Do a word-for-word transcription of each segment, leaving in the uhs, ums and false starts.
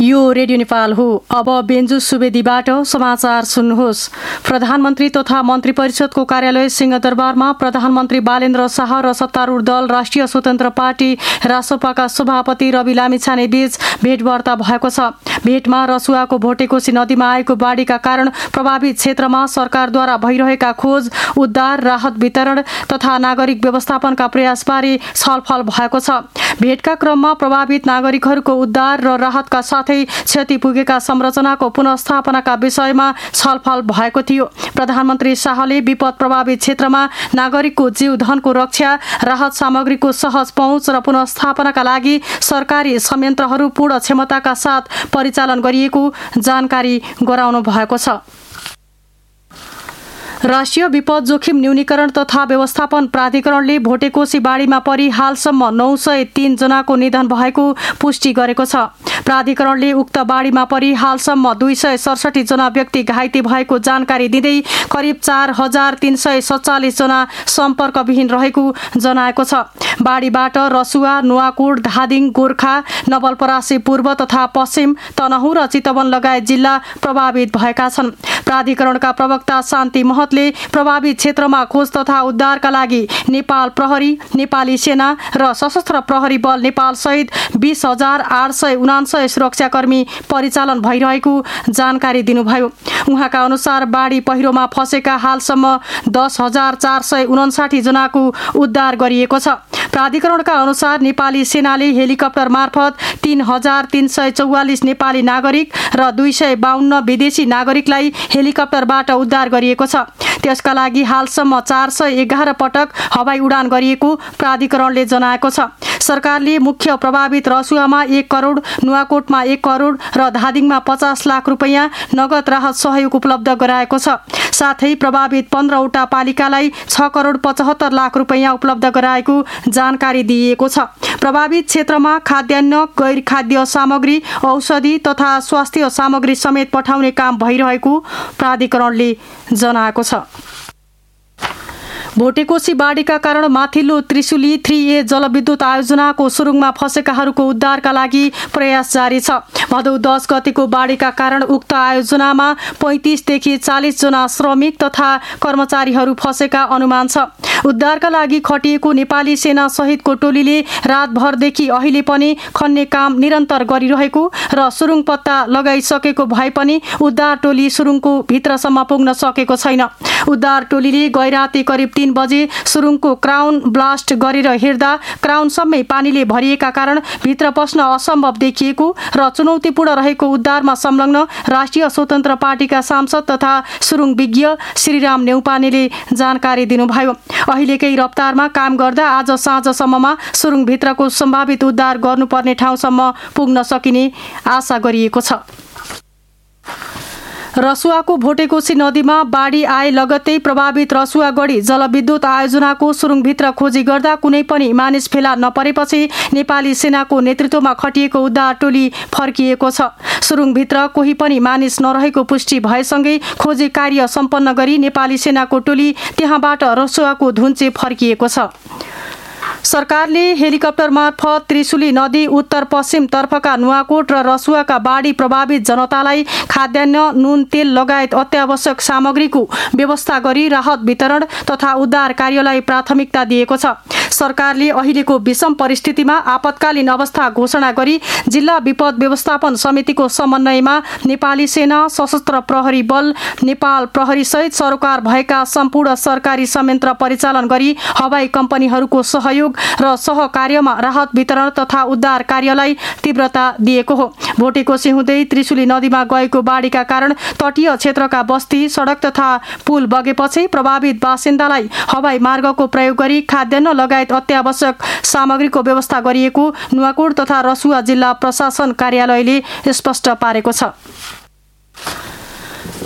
यो रेडियो नेपाल हो। अब बेन्जु सुवेदीबाट समाचार सुन्नुहोस्। प्रधानमन्त्री तथा मन्त्री परिषदको कार्यालय सिंहदरबारमा प्रधानमन्त्री बालेन्द्र शाह र सत्तारूढ दल राष्ट्रिय स्वतन्त्र पार्टी रासपाका सभापति रवि लामिछाने बीच भेटवार्ता भएको छ। भेटमा रसुवाको भोटेकोशी नदीमा आएको बाढीका कारण प्रभावित क्षेत्रमा सरकारद्वारा भइरहेका खोज, उद्धार, राहत वितरण तथा नागरिक व्यवस्थापनका प्रयासबारे छलफल भएको छ। भेटका क्रममा प्रभावित नागरिकहरूको उद्धार र राहतका साथै क्षति पुगेका संरचनाको पुनर्स्थापनाका विषयमा छलफल भएको थियो। प्रधानमन्त्री शाहले विपद प्रभावित क्षेत्रमा नागरिकको जीव धनको रक्षा, राहत सामग्रीको सहज पहुँच र पुनर्स्थापनाका लागि सरकारी संयन्त्रहरू पूर्ण क्षमताका साथ परिचालन गरिएको जानकारी गराउनु भएको छ। राष्ट्रिय विपद जोखिम न्यूनीकरण तथा व्यवस्थापन प्राधिकरणले भोटेकोशी बाढीमा परि हालसम्म नौ सय तीन जनाको निधन भएको पुष्टि गरेको छ। प्राधिकरणले उक्त बाढीमा परि हालसम्म दुई सय सडसठी जना व्यक्ति घाइते भएको जानकारी दिँदै करिब चार हजार तीन सय सत्तालिस जना सम्पर्कविहीन रहेको जनाएको छ। बाढीबाट रसुवा, नुवाकोट, धादिङ, गोर्खा, नवलपरासी पूर्व तथा पश्चिम, तनहुँ र चितवन लगायत जिल्ला प्रभावित भएका छन्। प्राधिकरणका प्रवक्ता शान्ति महतले प्रभावित क्षेत्रमा खोज तथा उद्धारका लागि नेपाल प्रहरी, नेपाली सेना र सशस्त्र प्रहरी बल नेपाल सहित बीस हजार आठ सय उनान्सय सुरक्षाकर्मी परिचालन भइरहेको जानकारी दिनुभयो। उहाँका अनुसार बाढी पहिरोमा फँसेका हालसम्म दस हजार चार सय उनासाठी जनाको उद्धार गरिएको छ। प्राधिकरणका अनुसार नेपाली सेनाले हेलिकप्टर मार्फत तीन हजार तीन सय चौवालिस नेपाली नागरिक र दुई सय बाहन्न विदेशी नागरिकलाई हेलिकप्टरबाट उद्धार गरिएको छ। त्यसका लागि हालसम्म चार सय एघार पटक हवाई उडान गरिएको प्राधिकरणले जनाएको छ। सरकारले मुख्य प्रभावित रसुवामा एक करोड, नुवाकोटमा एक करोड र धादिङमा पचास लाख रुपियाँ नगद राहत सहयोग उपलब्ध गराएको छ। साथै प्रभावित पन्ध्रवटा पालिकालाई छ करोड पचहत्तर लाख रुपियाँ उपलब्ध गराएको जानकारी दिइएको छ। प्रभावित क्षेत्रमा खाद्यान्न, गैर खाद्य सामग्री, औषधि तथा स्वास्थ्य सामग्री समेत पठाउने काम भइरहेको प्राधिकरणले जनाएको छ। भोटेकोशी बाढीका कारण माथिल्लो त्रिशुली थ्री ए जलविद्युत आयोजनाको सुरुङमा फँसेकाहरूको उद्धारका लागि प्रयास जारी छ। भदौ दस गतिको बाढीका कारण उक्त आयोजनामा पैँतिसदेखि चालिस जना श्रमिक तथा कर्मचारीहरू फँसेका अनुमान छ। उद्धारका लागि खटिएको नेपाली सेना सहितको टोलीले रातभरदेखि अहिले पनि खन्ने काम निरन्तर गरिरहेको र सुरुङ पत्ता लगाइसकेको भए पनि उद्धार टोली सुरुङको भित्रसम्म पुग्न सकेको छैन। उद्धार टोलीले गैराती करिब तीन बजे सुरुङको क्राउन ब्लास्ट गरेर हेर्दा क्राउनसम्मै पानीले भरिएका कारण भित्र पस्न असम्भव देखिएको र चुनौतीपूर्ण रहेको उद्धारमा संलग्न राष्ट्रिय स्वतन्त्र पार्टीका सांसद तथा सुरुङ विज्ञ श्रीराम नेउपानेले जानकारी दिनुभयो। अहिलेकै रफ्तारमा काम गर्दा आज साँझसम्ममा सुरुङभित्रको सम्भावित उद्धार गर्नुपर्ने ठाउँसम्म पुग्न सकिने आशा गरिएको छ। रसुवाको भोटेकोशी नदीमा बाढी आए लगत्तै प्रभावित रसुवागढी जलविद्युत आयोजनाको सुरुङभित्र खोजी गर्दा कुनै पनि मानिस फेला नपरेपछि नेपाली सेनाको नेतृत्वमा खटिएको उद्धार टोली फर्किएको छ। सुरुङभित्र कोही पनि मानिस नरहेको पुष्टि भएसँगै खोजी कार्य सम्पन्न गरी नेपाली सेनाको टोली त्यहाँबाट रसुवाको धुन्चे फर्किएको छ। सरकारले हेलिकप्टर मार्फत त्रिशुली नदी उत्तर पश्चिम तर्फका नुवाकोट र रसुवाका बाढी प्रभावित जनतालाई खाद्यान्न, नुन, तेल लगायत अत्यावश्यक सामग्रीको व्यवस्था गरी राहत वितरण तथा उद्धार कार्यलाई प्राथमिकता दिएको छ। सरकारले अहिलेको विषम परिस्थितिमा आपतकालीन अवस्था घोषणा गरी जिल्ला विपद व्यवस्थापन समितिको समन्वयमा नेपाली सेना, सशस्त्र प्रहरी बल, नेपाल प्रहरी सहित सरोकार भएका सम्पूर्ण सरकारी संयन्त्र परिचालन गरी हवाई कम्पनीहरूको सहयोग र सहकार्यमा राहत वितरण तथा उद्धार कार्यलाई तीव्रता दिएको हो। भोटेकोशी हुँदै त्रिशुली नदीमा गएको बाढीका कारण तटीय क्षेत्रका बस्ती, सडक तथा पुल बगेपछि प्रभावित बासिन्दालाई हवाई मार्गको प्रयोग गरी खाद्यान्न लगायत अत्यावश्यक सामग्रीको व्यवस्था गरिएको नुवाकोट तथा रसुवा जिल्ला प्रशासन कार्यालयले स्पष्ट पारेको छ।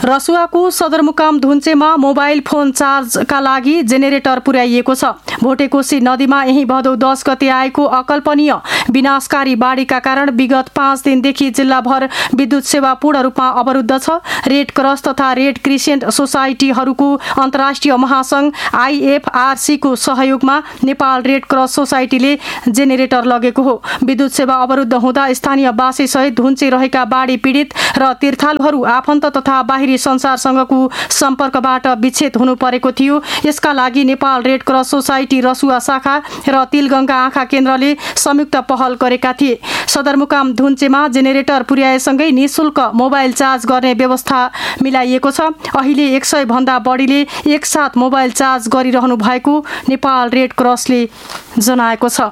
रसुवाको सदरमुकाम धुन्चेमा मोबाइल फोन चार्जका लागि जेनेरेटर पुर्याइएको छ। भोटेकोशी नदीमा यही भदौ दस गते आएको अकल्पनीय विनाशकारी बाढीका कारण विगत पाँच दिनदेखि जिल्लाभर विद्युत सेवा पूर्ण रूपमा अवरुद्ध छ। रेड क्रस तथा रेड क्रिसेन्ट सोसाइटीहरूको अन्तर्राष्ट्रिय महासंघ आइएफआरसीको सहयोगमा नेपाल रेड क्रस सोसाइटीले जेनेरेटर लगेको हो। विद्युत सेवा अवरुद्ध हुँदा स्थानीयवासी सहित धुन्चे रहेका बाढी पीडित र तीर्थालुहरू आफन्त तथा बाहिरी संसारसँगको सम्पर्कबाट विच्छेद हुनु परेको थियो। यसका लागि Nepal red cross society Rasuwa शाखा र तिलगंगा आँखा केन्द्रले संयुक्त पहल गरेका थिए। सदरमुकाम धुन्चेमा जेनेरेटर पुर्याएसँगै निःशुल्क मोबाइल चार्ज गर्ने व्यवस्था मिलाइएको छ। अहिले एक सय भन्दा बढीले एकसाथ मोबाइल चार्ज गरिरहनु भएको नेपाल रेड क्रसले जनाएको छ।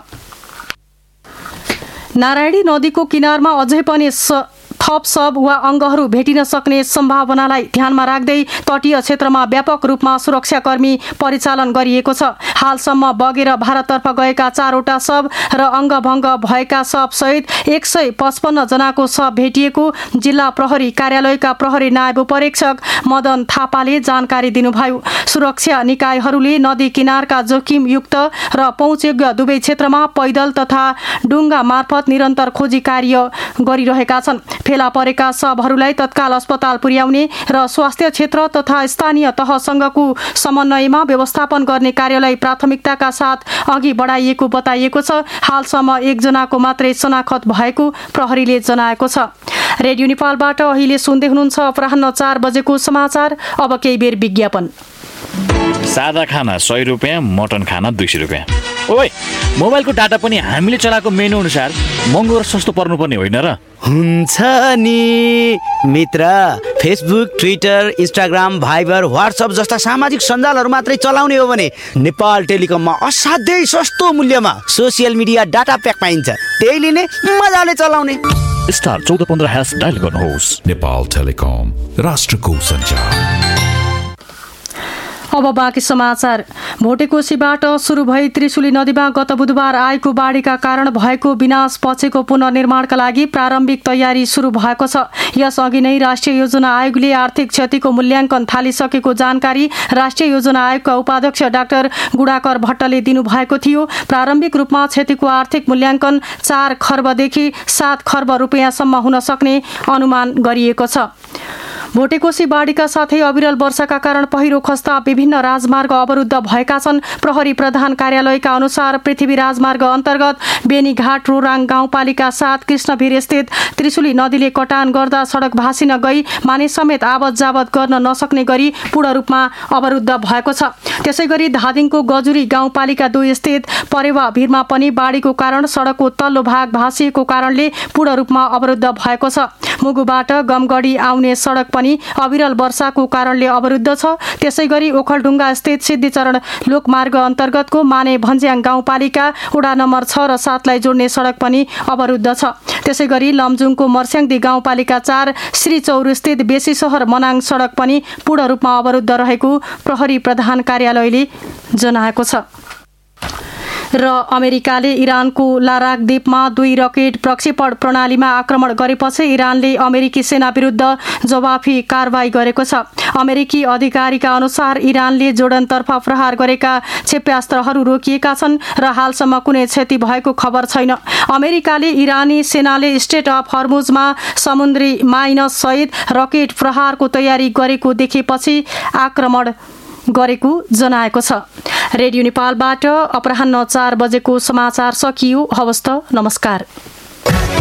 नारायणी नदीको किनारमा अझै पनि थप शव वा अङ्गहरू भेटिन सक्ने सम्भावनालाई ध्यानमा राख्दै तटीय क्षेत्रमा व्यापक रूपमा सुरक्षाकर्मी परिचालन गरिएको छ। हालसम्म बगेर भारततर्फ गएका चारवटा शव र अङ्गभङ्ग भएका शव सहित एक सय पचपन्न जनाको शव भेटिएको जिल्ला प्रहरी कार्यालयका प्रहरी नायब उपरीक्षक मदन थापाले जानकारी दिनुभयो। सुरक्षा निकायहरूले नदी किनारका जोखिमयुक्त र पहुँचयोग्य दुवै क्षेत्रमा पैदल तथा डुङ्गा मार्फत निरन्तर खोजी कार्य गरिरहेका छन्। फेला परेका शवहरूलाई तत्काल अस्पताल पुर्याउने र स्वास्थ्य क्षेत्र तथा स्थानीय तहसँगको समन्वयमा व्यवस्थापन गर्ने कार्यलाई प्राथमिकताका साथ अघि बढाइएको बताइएको छ। हालसम्म एकजनाको मात्रै शनाखत भएको प्रहरीले जनाएको छ। रेडियो नेपालबाट अहिले सुन्दै हुनुहुन्छ अपराह्न चार बजेको समाचार। अब केही बेर विज्ञापन। सादा खाना सय रुपियाँ, मटन खाना दुई सय रुपियाँ। ओइ, मोबाइलको डाटा पनि हामीले चलाएको मेनु अनुसार महँगो र सस्तो पर्नुपर्ने होइन र? हुन्छ नि मित्र, Facebook, Twitter, Instagram, Viber, WhatsApp जस्ता सामाजिक सञ्जालहरू मात्रै चलाउने हो भने नेपाल टेलिकममा असाध्यै सस्तो मूल्यमा सोसियल मिडिया डाटा प्याक पाइन्छ। त्यही लिने, मजाले चलाउने। स्टार चौध पन्ध्र ह्यास डायल गर्नुहोस्। नेपाल टेलिकम, राष्ट्रको सञ्चार। अब बाँकी समाचार। भोटेकोशीबाट सुरु भई त्रिशुली नदीमा गत बुधबार आएको बाढीका कारण भएको विनाश पछिको पुनर्निर्माणका लागि प्रारम्भिक तयारी सुरु भएको छ। यसअघि नै राष्ट्रिय योजना आयोगले आर्थिक क्षतिको मूल्याङ्कन थालिसकेको जानकारी राष्ट्रिय योजना आयोगका उपाध्यक्ष डाक्टर गुडाकर भट्टले दिनुभएको थियो। प्रारम्भिक रूपमा क्षतिको आर्थिक मूल्याङ्कन चार खर्बदेखि सात खर्ब रुपियाँसम्म हुन सक्ने अनुमान गरिएको छ। भोटेकोशी बाढीका साथै अविरल वर्षाका कारण पहिरो खस्दा विभिन्न राजमार्ग अवरुद्ध भएका छन्। प्रहरी प्रधान कार्यालयका अनुसार पृथ्वी राजमार्ग अन्तर्गत बेनीघाट रोराङ गाउँपालिका साथ कृष्णभिर स्थित त्रिशुली नदीले कटान गर्दा सडक भासिन गई मानिस समेत आवत जावत गर्न नसक्ने गरी पूर्ण रूपमा अवरुद्ध भएको छ। त्यसै गरी धादिङको गजुरी गाउँपालिका दुई स्थित परेवा भिरमा पनि बाढीको कारण सडकको तल्लो भाग भासिएको कारणले पूर्ण रूपमा अवरुद्ध भएको छ। मुगुबाट गमगढी आउने सडक पनि अविरल वर्षाको कारणले अवरुद्ध छ। त्यसै गरी ओखलढुङ्गा स्थित सिद्धिचरण लोकमार्ग अन्तर्गतको माने भन्ज्याङ गाउँपालिका वडा नम्बर छ र सातलाई जोड्ने सडक पनि अवरुद्ध छ। त्यसै गरी लमजुङको मर्स्याङदी गाउँपालिका चार श्रीचौर स्थित बेसी सहर मनाङ सडक पनि पूर्ण रूपमा अवरुद्ध रहेको प्रहरी प्रधान कार्यालयले जनाएको छ। र अमेरिकाले इरानको लाराक द्वीपमा दुई रकेट प्रक्षेपण प्रणालीमा आक्रमण गरेपछि इरानले अमेरिकी सेना विरुद्ध जवाफी कारवाही गरेको छ। अमेरिकी अधिकारीका अनुसार इरानले जोर्डनतर्फ प्रहार गरेका क्षेप्यास्त्रहरू रोकिएका छन् र हालसम्म कुनै क्षति भएको खबर छैन। अमेरिकाले इरानी सेनाले स्ट्रेट अफ हर्मुजमा समुद्री माइनस सहित रकेट प्रहारको तयारी गरेको देखेपछि आक्रमण गरेको जनाएको छ। रेडियो नेपालबाट अपराह्न चार बजेको समाचार सकियो। हवस् त, नमस्कार।